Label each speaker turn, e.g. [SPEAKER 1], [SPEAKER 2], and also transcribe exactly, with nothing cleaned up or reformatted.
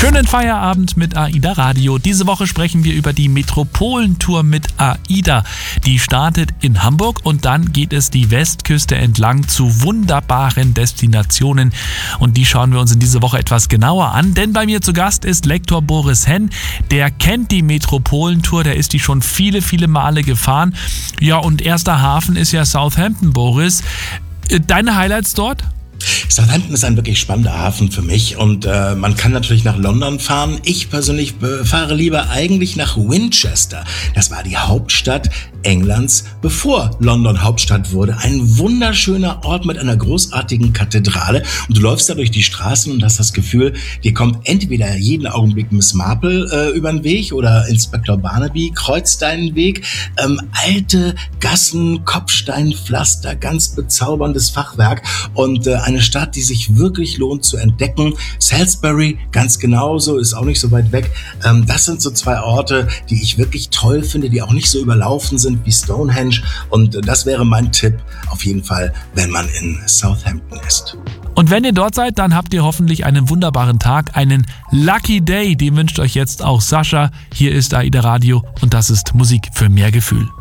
[SPEAKER 1] Schönen Feierabend mit AIDA Radio. Diese Woche sprechen wir über die Metropolentour mit AIDA. Die startet in Hamburg und dann geht es die Westküste entlang zu wunderbaren Destinationen. Und die schauen wir uns in dieser Woche etwas genauer an, denn bei mir zu Gast ist Lektor Boris Henn. Der kennt die Metropolentour, der ist die schon viele, viele Male gefahren. Ja, und erster Hafen ist ja Southampton, Boris. Deine Highlights dort?
[SPEAKER 2] Southampton ist ein wirklich spannender Hafen für mich und äh, man kann natürlich nach London fahren. Ich persönlich äh, fahre lieber eigentlich nach Winchester. Das war die Hauptstadt Englands, bevor London Hauptstadt wurde. Ein wunderschöner Ort mit einer großartigen Kathedrale und du läufst da durch die Straßen und hast das Gefühl, dir kommt entweder jeden Augenblick Miss Marple äh, über den Weg oder Inspektor Barnaby kreuzt deinen Weg. Ähm, alte Gassen, Kopfsteinpflaster, ganz bezauberndes Fachwerk und äh, eine Stadt, die sich wirklich lohnt zu entdecken. Salisbury, ganz genauso, ist auch nicht so weit weg. Ähm, das sind so zwei Orte, die ich wirklich toll finde, die auch nicht so überlaufen sind wie Stonehenge. Und äh, das wäre mein Tipp auf jeden Fall, wenn man in Southampton ist.
[SPEAKER 1] Und wenn ihr dort seid, dann habt ihr hoffentlich einen wunderbaren Tag, einen Lucky Day. Den wünscht euch jetzt auch Sascha. Hier ist AIDA Radio und das ist Musik für mehr Gefühl.